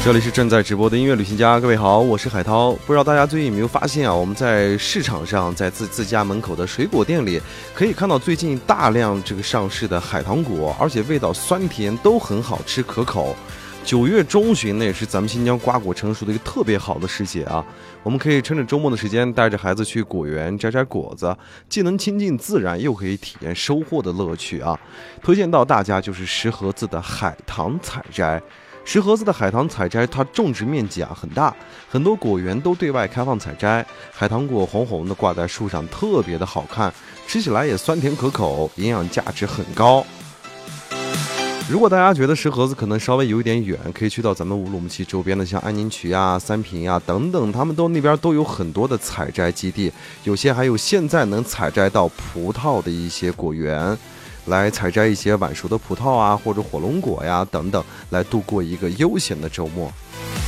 这里是正在直播的音乐旅行家，各位好，我是海涛。不知道大家最近有没有发现啊，我们在市场上，在自家门口的水果店里，可以看到最近大量上市的海棠果，而且味道酸甜都很好吃可口。9月中旬呢，也是咱们新疆瓜果成熟的一个特别好的时节啊，我们可以趁着周末的时间，带着孩子去果园摘摘果子，既能亲近自然，又可以体验收获的乐趣啊。推荐到大家就是石河子的海棠采摘。石河子的海棠采摘，它种植面积很大，很多果园都对外开放采摘。海棠果红红的挂在树上，特别的好看，吃起来也酸甜可口，营养价值很高。如果大家觉得石河子可能稍微有一点远，可以去到咱们乌鲁木齐周边的像安宁区啊、三平啊等等，他们那边都有很多的采摘基地，有些还有现在能采摘到葡萄的一些果园，来采摘一些晚熟的葡萄啊，或者火龙果呀等等，来度过一个悠闲的周末。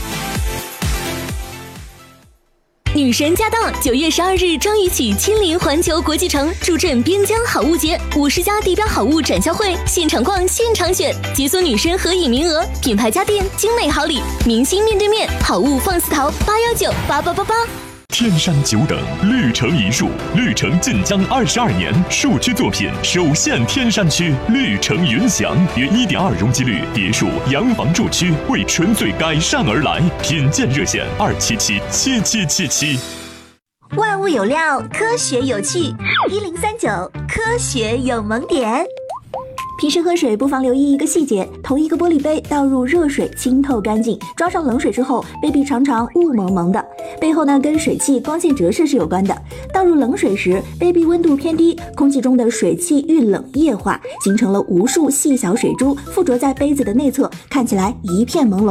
女神驾到！9月12日张雨绮亲临环球国际城，助阵边疆好物节，50家地标好物展销会，现场逛，现场选，解锁女神合影名额，品牌家电，精美好礼，明星面对面，好物放肆淘，8198888。 天山久等，绿城一树，绿城晋江22年，树区作品首现天山区，绿城云祥约1.2容积率别墅洋房住区，为纯粹改善而来，品鉴热线2777777。 万物有料，科学有趣，1039科学有萌点。平时喝水不妨留意一个细节，同一个玻璃杯倒入热水清透干净，装上冷水之后，杯壁常常雾蒙蒙的，背后呢跟水汽光线折射是有关的。倒入冷水时，杯壁温度偏低，空气中的水汽遇冷液化，形成了无数细小水珠，附着在杯子的内侧，看起来一片朦胧。